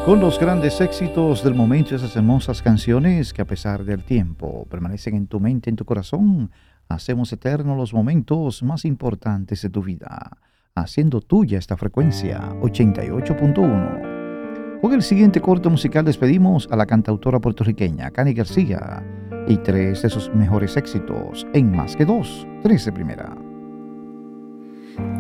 Con los grandes éxitos del momento, esas hermosas canciones que a pesar del tiempo permanecen en tu mente, en tu corazón, hacemos eternos los momentos más importantes de tu vida, haciendo tuya esta frecuencia 88.1. Con el siguiente corto musical despedimos a la cantautora puertorriqueña Cani García y tres de sus mejores éxitos en Más que Dos, tres de primera.